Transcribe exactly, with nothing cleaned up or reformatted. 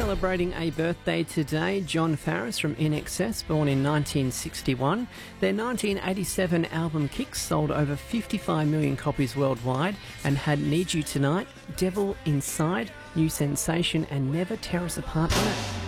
celebrating a birthday today. John Farris from I N X S, born in nineteen sixty-one. Their nineteen eighty-seven album Kicks sold over fifty-five million copies worldwide and had Need You Tonight, Devil Inside, New Sensation and Never Tear Us Apart on it.